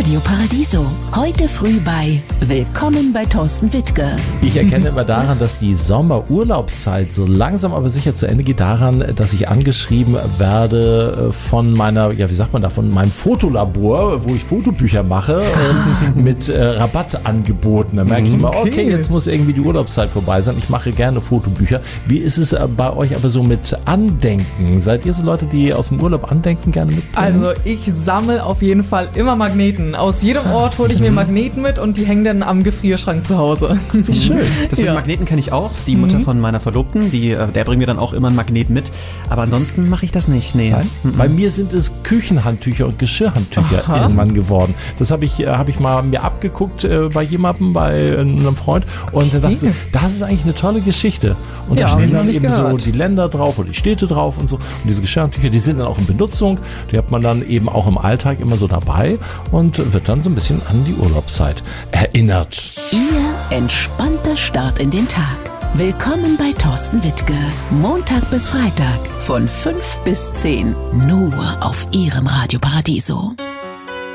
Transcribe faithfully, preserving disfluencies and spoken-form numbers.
Radio Paradiso. Heute früh bei Willkommen bei Thorsten Wittke. Ich erkenne immer daran, dass die Sommerurlaubszeit so langsam aber sicher zu Ende geht, daran, dass ich angeschrieben werde von meiner, ja wie sagt man da, von meinem Fotolabor, wo ich Fotobücher mache, äh, mit äh, Rabattangeboten. Da merke ich immer, okay. okay, jetzt muss irgendwie die Urlaubszeit vorbei sein. Ich mache gerne Fotobücher. Wie ist es bei euch aber so mit Andenken? Seid ihr so Leute, die aus dem Urlaub Andenken gerne mitbringen? Also ich sammle auf jeden Fall immer Magneten. Aus jedem Ort hole ich mir Magneten mit und die hängen dann am Gefrierschrank zu Hause. Wie schön. Das mit ja. Magneten kenne ich auch. Die Mutter mhm. von meiner Verlobten, die, der bringt mir dann auch immer einen Magnet mit. Aber ansonsten mache ich das nicht. Nee. Mhm. Bei mir sind es Küchenhandtücher und Geschirrhandtücher Aha. irgendwann geworden. Das habe ich, hab ich mal mir abgeguckt äh, bei jemandem, bei einem Freund. Und dann dachte ich, so, das ist eigentlich eine tolle Geschichte. Und ja, da stehen dann eben gehört. so die Länder drauf oder die Städte drauf und so. Und diese Geschirrhandtücher, die sind dann auch in Benutzung. Die hat man dann eben auch im Alltag immer so dabei und wird dann so ein bisschen an die Urlaubszeit erinnert. Ihr entspannter Start in den Tag. Willkommen bei Thorsten Wittke. Montag bis Freitag von fünf bis zehn. Nur auf Ihrem Radio Paradiso.